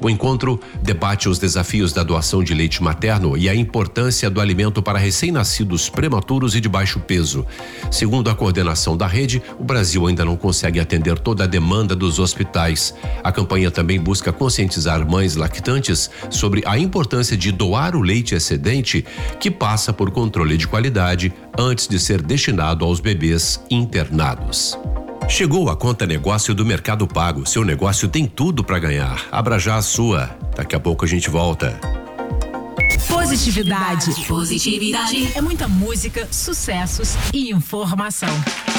O encontro debate os desafios da doação de leite materno e a importância do alimento para recém-nascidos prematuros e de baixo peso. Segundo a coordenação da rede, o Brasil ainda não consegue atender toda a demanda dos hospitais. A campanha também busca conscientizar mães lactantes sobre a importância de doar o leite excedente, que passa por controle de qualidade antes de ser destinado aos bebês internados. Chegou a conta negócio do Mercado Pago. Seu negócio tem tudo para ganhar. Abra já a sua. Daqui a pouco a gente volta. Positividade. É muita música, sucessos e informação.